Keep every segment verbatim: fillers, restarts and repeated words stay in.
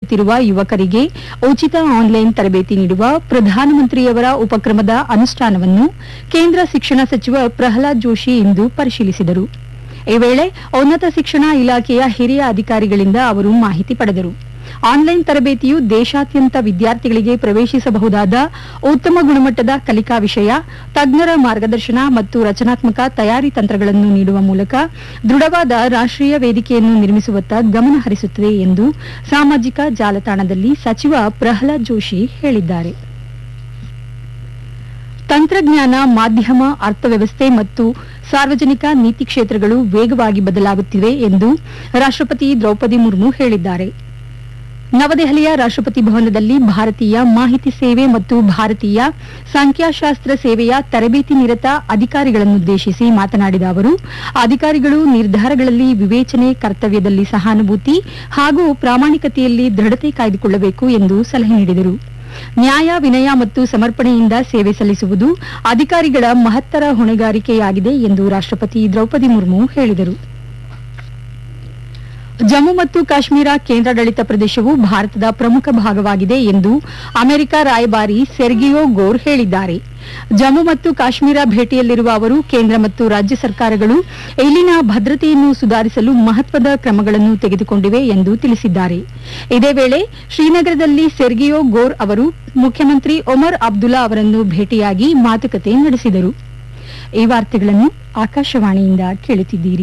ಕಲಿಯುತ್ತಿರುವ ಯುವಕರಿಗೆ ಉಚಿತ ಆನ್ಲೈನ್ ತರಬೇತಿ ನೀಡುವ ಪ್ರಧಾನಮಂತ್ರಿಯವರ ಉಪಕ್ರಮದ ಅನುಷ್ಠಾನವನ್ನು ಕೇಂದ್ರ ಶಿಕ್ಷಣ ಸಚಿವ ಪ್ರಹ್ಲಾದ್ ಜೋಶಿ ಇಂದು ಪರಿಶೀಲಿಸಿದರು. ಈ ವೇಳೆ ಉನ್ನತ ಶಿಕ್ಷಣ ಇಲಾಖೆಯ ಹಿರಿಯ ಅಧಿಕಾರಿಗಳಿಂದ ಅವರು ಮಾಹಿತಿ ಪಡೆದರು. ಆನ್ಲೈನ್ ತರಬೇತಿಯು ದೇಶಾದ್ಯಂತ ವಿದ್ಯಾರ್ಥಿಗಳಿಗೆ ಪ್ರವೇಶಿಸಬಹುದಾದ ಉತ್ತಮ ಗುಣಮಟ್ಟದ ಕಲಿಕಾ ವಿಷಯ, ತಜ್ಞರ ಮಾರ್ಗದರ್ಶನ ಮತ್ತು ರಚನಾತ್ಮಕ ತಯಾರಿ ತಂತ್ರಗಳನ್ನು ನೀಡುವ ಮೂಲಕ ದೃಢವಾದ ರಾಷ್ಟೀಯ ವೇದಿಕೆಯನ್ನು ನಿರ್ಮಿಸುವತ್ತ ಗಮನ ಹರಿಸುತ್ತದೆ ಎಂದು ಸಾಮಾಜಿಕ ಜಾಲತಾಣದಲ್ಲಿ ಸಚಿವ ಪ್ರಹ್ಲಾದ್ ಜೋಶಿ ಹೇಳಿದ್ದಾರೆ. ತಂತ್ರಜ್ಞಾನ, ಮಾಧ್ಯಮ, ಅರ್ಥವ್ಯವಸ್ಥೆ ಮತ್ತು ಸಾರ್ವಜನಿಕ ನೀತಿ ಕ್ಷೇತ್ರಗಳು ವೇಗವಾಗಿ ಬದಲಾಗುತ್ತಿವೆ ಎಂದು ರಾಷ್ಟಪತಿ ದ್ರೌಪದಿ ಮುರ್ಮು ಹೇಳಿದ್ದಾರೆ. ನವದೆಹಲಿಯ ರಾಷ್ಟಪತಿ ಭವನದಲ್ಲಿ ಭಾರತೀಯ ಮಾಹಿತಿ ಸೇವೆ ಮತ್ತು ಭಾರತೀಯ ಸಂಖ್ಯಾಶಾಸ್ತ್ರ ಸೇವೆಯ ತರಬೇತಿ ನಿರತ ಅಧಿಕಾರಿಗಳನ್ನುದ್ದೇಶಿಸಿ ಮಾತನಾಡಿದ ಅವರು, ಅಧಿಕಾರಿಗಳು ನಿರ್ಧಾರಗಳಲ್ಲಿ ವಿವೇಚನೆ, ಕರ್ತವ್ಯದಲ್ಲಿ ಸಹಾನುಭೂತಿ ಹಾಗೂ ಪ್ರಾಮಾಣಿಕತೆಯಲ್ಲಿ ದೃಢತೆ ಕಾಯ್ದುಕೊಳ್ಳಬೇಕು ಎಂದು ಸಲಹೆ ನೀಡಿದರು. ನ್ಯಾಯ, ವಿನಯ ಮತ್ತು ಸಮರ್ಪಣೆಯಿಂದ ಸೇವೆ ಸಲ್ಲಿಸುವುದು ಅಧಿಕಾರಿಗಳ ಮಹತ್ತರ ಹೊಣೆಗಾರಿಕೆಯಾಗಿದೆ ಎಂದು ರಾಷ್ಟಪತಿ ದ್ರೌಪದಿ ಮುರ್ಮು ಹೇಳಿದರು. ಜಮ್ಮು ಮತ್ತು ಕಾಶ್ಮೀರ ಕೇಂದ್ರಾಡಳಿತ ಪ್ರದೇಶವು ಭಾರತದ ಪ್ರಮುಖ ಭಾಗವಾಗಿದೆ ಎಂದು ಅಮೆರಿಕ ರಾಯಭಾರಿ ಸೆರ್ಗಿಯೋ ಗೋರ್ ಹೇಳಿದ್ದಾರೆ. ಜಮ್ಮು ಮತ್ತು ಕಾಶ್ಮೀರ ಭೇಟಿಯಲ್ಲಿರುವ ಅವರು ಕೇಂದ್ರ ಮತ್ತು ರಾಜ್ಯ ಸರ್ಕಾರಗಳು ಇಲ್ಲಿನ ಭದ್ರತೆಯನ್ನು ಸುಧಾರಿಸಲು ಮಹತ್ವದ ಕ್ರಮಗಳನ್ನು ತೆಗೆದುಕೊಂಡಿವೆ ಎಂದು ತಿಳಿಸಿದ್ದಾರೆ. ಇದೇ ವೇಳೆ ಶ್ರೀನಗರದಲ್ಲಿ ಸೆರ್ಗಿಯೋ ಗೋರ್ ಅವರು ಮುಖ್ಯಮಂತ್ರಿ ಒಮರ್ ಅಬ್ದುಲ್ಲಾ ಅವರನ್ನು ಭೇಟಿಯಾಗಿ ಮಾತುಕತೆ ನಡೆಸಿದರು. ಈ ವಾರ್ತೆಗಳನ್ನು ಆಕಾಶವಾಣಿಯಿಂದ ಕೇಳುತ್ತಿದ್ದೀರಿ.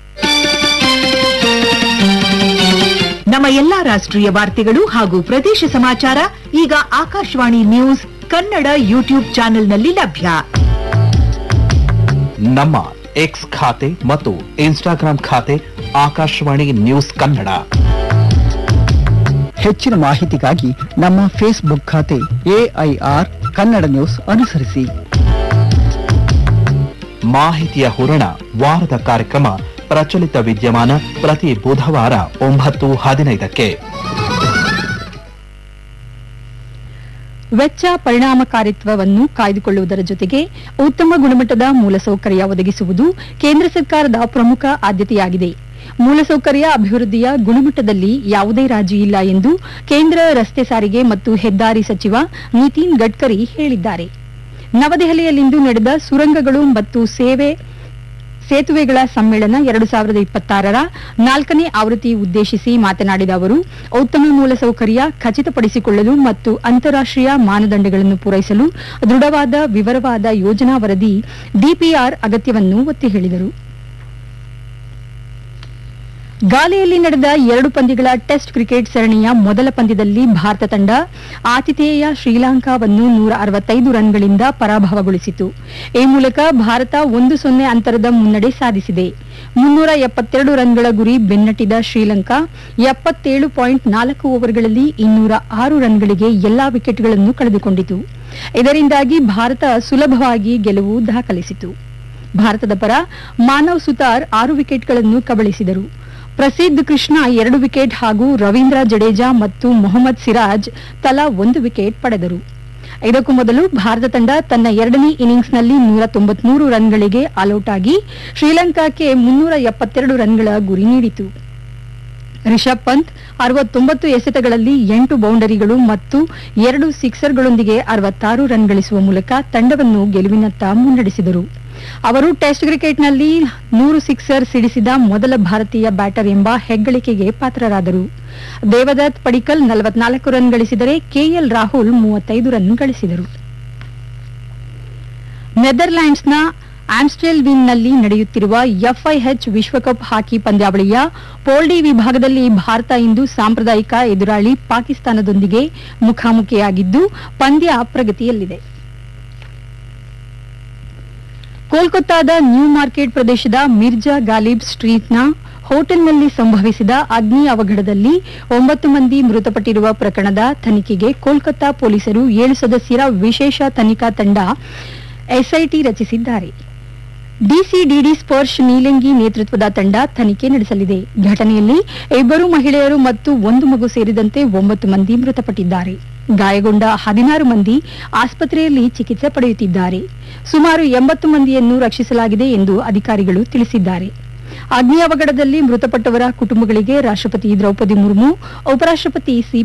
ನಮ್ಮ ಎಲ್ಲಾ ರಾಷ್ಟ್ರೀಯ ವಾರ್ತೆಗಳು ಹಾಗೂ ಪ್ರದೇಶ ಸಮಾಚಾರ ಈಗ ಆಕಾಶವಾಣಿ ನ್ಯೂಸ್ ಕನ್ನಡ ಯೂಟ್ಯೂಬ್ ಚಾನೆಲ್ನಲ್ಲಿ ಲಭ್ಯ. ನಮ್ಮ ಎಕ್ಸ್ ಖಾತೆ ಮತ್ತು ಇನ್ಸ್ಟಾಗ್ರಾಂ ಖಾತೆ ಆಕಾಶವಾಣಿ ನ್ಯೂಸ್ ಕನ್ನಡ. ಹೆಚ್ಚಿನ ಮಾಹಿತಿಗಾಗಿ ನಮ್ಮ ಫೇಸ್ಬುಕ್ ಖಾತೆ ಎಐಆರ್ ಕನ್ನಡ ನ್ಯೂಸ್ ಅನುಸರಿಸಿ. ಮಾಹಿತಿಯ ಹೂರಣ ವಾರದ ಕಾರ್ಯಕ್ರಮ ಪ್ರಚಲಿತ ವಿದ್ಯಮಾನ ಪ್ರತಿ ಬುಧವಾರ ಒಂಬತ್ತು ಹದಿನೈದಕ್ಕೆ. ವೆಚ್ಚ ಪರಿಣಾಮಕಾರಿತ್ವವನ್ನು ಕಾಯ್ದುಕೊಳ್ಳುವುದರ ಜೊತೆಗೆ ಉತ್ತಮ ಗುಣಮಟ್ಟದ ಮೂಲಸೌಕರ್ಯ ಒದಗಿಸುವುದು ಕೇಂದ್ರ ಸರ್ಕಾರದ ಪ್ರಮುಖ ಆದ್ಯತೆಯಾಗಿದೆ. ಮೂಲಸೌಕರ್ಯ ಅಭಿವೃದ್ಧಿಯ ಗುಣಮಟ್ಟದಲ್ಲಿ ಯಾವುದೇ ರಾಜಿ ಇಲ್ಲ ಎಂದು ಕೇಂದ್ರ ರಸ್ತೆ ಸಾರಿಗೆ ಮತ್ತು ಹೆದ್ದಾರಿ ಸಚಿವ ನಿತಿನ್ ಗಡ್ಕರಿ ಹೇಳಿದ್ದಾರೆ. ನವದೆಹಲಿಯಲ್ಲಿಂದು ನಡೆದ ಸುರಂಗಗಳು ಮತ್ತು ಸೇವೆ ಸೇತುವೆಗಳ ಸಮ್ಮೇಳನ ಎರಡು ಸಾವಿರದ ಇಪ್ಪತ್ತಾರರ ನಾಲ್ಕನೇ ಆವೃತ್ತಿ ಉದ್ದೇಶಿಸಿ ಮಾತನಾಡಿದ ಅವರು, ಉತ್ತಮ ಮೂಲಸೌಕರ್ಯ ಖಚಿತಪಡಿಸಿಕೊಳ್ಳಲು ಮತ್ತು ಅಂತಾರಾಷ್ಟೀಯ ಮಾನದಂಡಗಳನ್ನು ಪೂರೈಸಲು ದೃಢವಾದ ವಿವರವಾದ ಯೋಜನಾ ವರದಿ ಡಿಪಿಆರ್ ಅಗತ್ಯವನ್ನು ಒತ್ತಿ ಹೇಳಿದರು. ಗಾಲೆಯಲ್ಲಿ ನಡೆದ ಎರಡು ಪಂದ್ಯಗಳ ಟೆಸ್ಟ್ ಕ್ರಿಕೆಟ್ ಸರಣಿಯ ಮೊದಲ ಪಂದ್ಯದಲ್ಲಿ ಭಾರತ ತಂಡ ಆತಿಥೇಯ ಶ್ರೀಲಂಕಾವನ್ನು ನೂರ ಅರವತ್ತೈದು ರನ್ಗಳಿಂದ ಪರಾಭವಗೊಳಿಸಿತು. ಈ ಮೂಲಕ ಭಾರತ ಒಂದು ಸೊನ್ನೆ ಅಂತರದ ಮುನ್ನಡೆ ಸಾಧಿಸಿದೆ. ಮುನ್ನೂರ ಎಪ್ಪತ್ತೆರಡು ರನ್ಗಳ ಗುರಿ ಬೆನ್ನಟ್ಟಿದ ಶ್ರೀಲಂಕಾ ಎಪ್ಪತ್ತೇಳು ಪಾಯಿಂಟ್ ನಾಲ್ಕು ಓವರ್ಗಳಲ್ಲಿ ಇನ್ನೂರ ಆರು ರನ್ಗಳಿಗೆ ಎಲ್ಲಾ ವಿಕೆಟ್ಗಳನ್ನು ಕಳೆದುಕೊಂಡಿತು. ಇದರಿಂದಾಗಿ ಭಾರತ ಸುಲಭವಾಗಿ ಗೆಲುವು ದಾಖಲಿಸಿತು. ಭಾರತದ ಪರ ಮಾನವ್ ಸುತಾರ್ ಆರು ವಿಕೆಟ್ಗಳನ್ನು ಕಬಳಿಸಿದರು. ಪ್ರಸಿದ್ಧ ಕೃಷ್ಣ ಎರಡು ವಿಕೆಟ್ ಹಾಗೂ ರವೀಂದ್ರ ಜಡೇಜಾ ಮತ್ತು ಮೊಹಮ್ಮದ್ ಸಿರಾಜ್ ತಲಾ ಒಂದು ವಿಕೆಟ್ ಪಡೆದರು. ಇದಕ್ಕೂ ಮೊದಲು ಭಾರತ ತಂಡ ತನ್ನ ಎರಡನೇ ಇನ್ನಿಂಗ್ಸ್ನಲ್ಲಿ ನೂರ ತೊಂಬತ್ಮೂರು ರನ್ಗಳಿಗೆ ಆಲ್ಔಟ್ ಆಗಿ ಶ್ರೀಲಂಕಾಕ್ಕೆ ಮುನ್ನೂರ ಎಪ್ಪತ್ತೆರಡು ರನ್ಗಳ ಗುರಿ ನೀಡಿತು. ರಿಷಬ್ ಪಂತ್ ಅರವತ್ತೊಂಬತ್ತು ಎಸೆತಗಳಲ್ಲಿ ಎಂಟು ಬೌಂಡರಿಗಳು ಮತ್ತು ಎರಡು ಸಿಕ್ಸರ್ಗಳೊಂದಿಗೆ ಅರವತ್ತಾರು ರನ್ ಗಳಿಸುವ ಮೂಲಕ ತಂಡವನ್ನು ಗೆಲುವಿನತ್ತ ಮುನ್ನಡೆಸಿದರು. ಅವರು ಟೆಸ್ಟ್ ಕ್ರಿಕೆಟ್ನಲ್ಲಿ ನೂರು ಸಿಕ್ಸರ್ ಸಿಡಿಸಿದ ಮೊದಲ ಭಾರತೀಯ ಬ್ಯಾಟರ್ ಎಂಬ ಹೆಗ್ಗಳಿಕೆಗೆ ಪಾತ್ರರಾದರು. ದೇವದತ್ ಪಡಿಕ್ಕಲ್ ನಲವತ್ನಾಲ್ಕು ರನ್ ಗಳಿಸಿದರೆ ಕೆಎಲ್ ರಾಹುಲ್ ಮೂವತ್ತೈದು ರನ್ ಗಳಿಸಿದರು. ನೆದರ್ಲ್ಯಾಂಡ್ಸ್ನ ಆಮ್ಸ್ಟೆಲ್ವೀನ್ನಲ್ಲಿ ನಡೆಯುತ್ತಿರುವ ಎಫ್ಐಎಚ್ ವಿಶ್ವಕಪ್ ಹಾಕಿ ಪಂದ್ಯಾವಳಿಯ ಪೋಲ್ ಡಿ ವಿಭಾಗದಲ್ಲಿ ಭಾರತ ಇಂದು ಸಾಂಪ್ರದಾಯಿಕ ಎದುರಾಳಿ ಪಾಕಿಸ್ತಾನದೊಂದಿಗೆ ಮುಖಾಮುಖಿಯಾಗಿದ್ದು ಪಂದ್ಯ ಪ್ರಗತಿಯಲ್ಲಿದೆ. ಕೋಲ್ಕತ್ತಾದ ನ್ಯೂ ಮಾರ್ಕೆಟ್ ಪ್ರದೇಶದ ಮಿರ್ಜಾ ಗಾಲಿಬ್ ಸ್ಟ್ರೀಟ್ನ ಹೋಟೆಲ್ನಲ್ಲಿ ಸಂಭವಿಸಿದ ಅಗ್ನಿ ಅವಘಡದಲ್ಲಿ ಒಂಬತ್ತು ಮಂದಿ ಮೃತಪಟ್ಟಿರುವ ಪ್ರಕರಣದ ತನಿಖೆಗೆ ಕೋಲ್ಕತ್ತಾ ಪೊಲೀಸರು ಏಳು ಸದಸ್ಯರ ವಿಶೇಷ ತನಿಖಾ ತಂಡ ಎಸ್ಐಟಿ ರಚಿಸಿದ್ದಾರೆ. ಡಿಸಿಡಿಡಿ ಸ್ಪರ್ಶ್ ನೀಲಂಗಿ ನೇತೃತ್ವದ ತಂಡ ತನಿಖೆ ನಡೆಸಲಿದೆ. ಘಟನೆಯಲ್ಲಿ ಇಬ್ಬರು ಮಹಿಳೆಯರು ಮತ್ತು ಒಂದು ಮಗು ಸೇರಿದಂತೆ ಒಂಬತ್ತು ಮಂದಿ ಮೃತಪಟ್ಟಿದ್ದಾರೆ. ಗಾಯಗೊಂಡ ಹದಿನಾರು ಮಂದಿ ಆಸ್ಪತ್ರೆಯಲ್ಲಿ ಚಿಕಿತ್ಸೆ ಪಡೆಯುತ್ತಿದ್ದಾರೆ. ಸುಮಾರು ಎಂಬತ್ತು ಮಂದಿಯನ್ನು ರಕ್ಷಿಸಲಾಗಿದೆ ಎಂದು ಅಧಿಕಾರಿಗಳು ತಿಳಿಸಿದ್ದಾರೆ. ಅಗ್ನಿ ಅವಘಡದಲ್ಲಿ ಮೃತಪಟ್ಟವರ ಕುಟುಂಬಗಳಿಗೆ ರಾಷ್ಟ್ರಪತಿ ದ್ರೌಪದಿ ಮುರ್ಮು, ಉಪರಾಷ್ಟ್ರಪತಿ ಸಿ